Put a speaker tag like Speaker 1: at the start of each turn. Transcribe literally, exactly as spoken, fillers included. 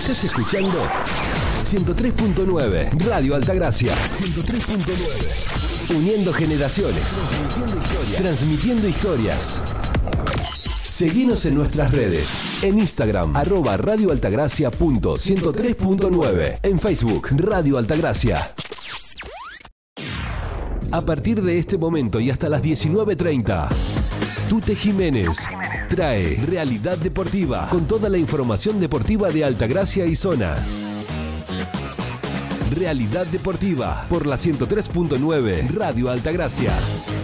Speaker 1: Estás escuchando ciento tres punto nueve Radio Altagracia. ciento tres punto nueve. Uniendo generaciones. Transmitiendo historias. Transmitiendo historias. Seguinos en nuestras redes. En Instagram, arroba Radio Altagracia punto ciento tres punto nueve. En Facebook, Radio Altagracia. A partir de este momento y hasta las diecinueve treinta, Tute Jiménez trae Realidad Deportiva con toda la información deportiva de Altagracia y zona. Realidad Deportiva por la ciento tres punto nueve Radio Altagracia.